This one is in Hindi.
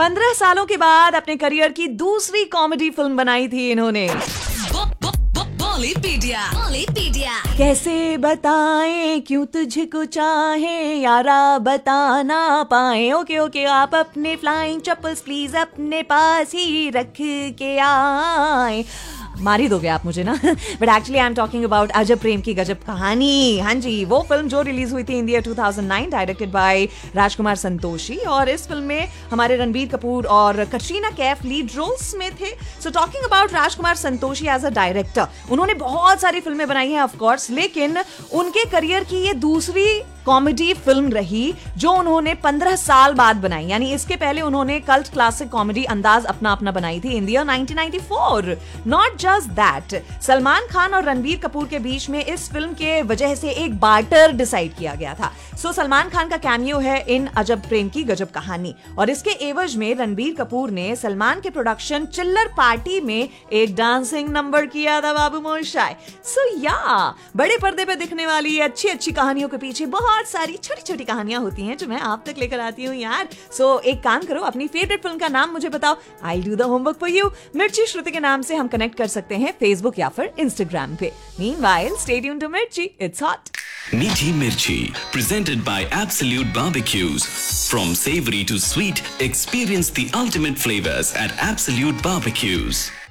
15 सालों के बाद अपने करियर की दूसरी कॉमेडी फिल्म बनाई थी इन्होंने। कैसे बताएं क्यों तुझको चाहे यारा बता ना पाए। ओके आप अपने फ्लाइंग चप्पल्स प्लीज अपने पास ही रख के आए। मार ही दोगे आप मुझे ना। But actually I am talking about अजब प्रेम की गजब कहानी। हाँ जी, वो फिल्म जो रिलीज हुई थी इन year 2009, directed by Rajkumar Santoshi. और इस फिल्म में हमारे रणबीर कपूर और कटरीना कैफ लीड रोल्स में थे। So talking about Rajkumar Santoshi as a director, उन्होंने बहुत सारी फिल्में बनाई हैं ऑफ कोर्स, लेकिन उनके करियर की ये दूसरी कॉमेडी फिल्म रही जो उन्होंने 15 साल बाद बनाई। यानी इसके पहले उन्होंने कल्ट क्लासिक कॉमेडी अंदाज अपना अपना बनाई थी इन year 1994। Not just that, Salman Khan और रणबीर कपूर के बीच में इस फिल्म के वजह से एक बार्टर डिसाइड किया गया था। सो सलमान खान का कैमियो है इन अजब प्रेम की गजब कहानी, और इसके एवज में रणबीर कपूर ने सलमान के प्रोडक्शन चिल्लर पार्टी में एक डांसिंग नंबर किया था बाबू मोशाय। सो या बड़े पर्दे पे दिखने वाली अच्छी अच्छी कहानियों के पीछे बहुत सारी छोटी छोटी कहानियां होती हैं जो मैं आप तक लेकर आती हूँ यार। सो एक काम करो, अपनी फेवरेट फिल्म का नाम मुझे बताओ, I do the homework for you. मिर्ची श्रुति के नाम से हम कनेक्ट कर सकते हैं फेसबुक या फिर इंस्टाग्राम पे। मीनवाइल स्टे ट्यून्ड टू मिर्ची, it's hot. Meethi Mirchi, presented by Absolute Barbecues. From savory to sweet, experience the ultimate flavors at Absolute Barbecues.